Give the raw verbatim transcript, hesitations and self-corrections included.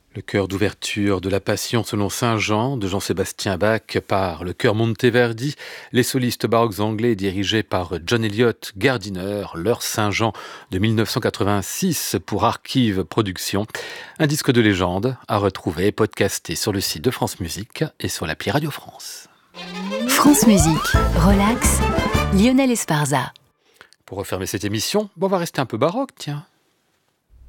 Le chœur d'ouverture de la Passion selon saint Jean de Jean-Sébastien Bach par le chœur Monteverdi, les solistes baroques anglais dirigés par John Eliot Gardiner, leur saint Jean de dix-neuf cent quatre-vingt-six pour Archive Productions. Un disque de légende à retrouver et podcasté sur le site de France Musique et sur l'appli Radio France. France Musique, relax, Lionel Esparza. Pour refermer cette émission, bon, on va rester un peu baroque, tiens.